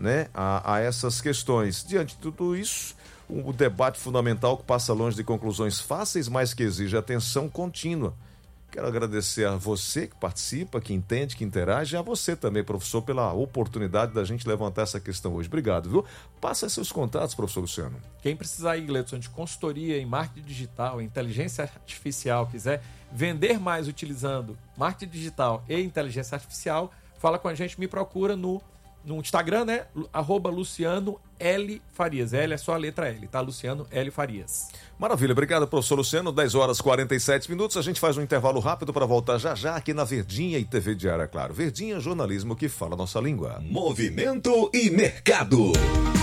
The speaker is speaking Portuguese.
né, a essas questões. Diante de tudo isso, o debate fundamental que passa longe de conclusões fáceis, mas que exige atenção contínua. Quero agradecer a você que participa, que entende, que interage, e a você também, professor, pela oportunidade da gente levantar essa questão hoje. Obrigado, viu? Passa seus contatos, professor Luciano. Quem precisar aí, Gleudson, de consultoria em marketing digital, inteligência artificial, quiser vender mais utilizando marketing digital e inteligência artificial, fala com a gente, me procura no Instagram, né? @Luciano L. Farias. L é só a letra L, tá? Luciano L. Farias. Maravilha, obrigado, professor Luciano. 10h47. A gente faz um intervalo rápido para voltar já aqui na Verdinha e TV Diária, claro. Verdinha, jornalismo que fala a nossa língua. Movimento e mercado.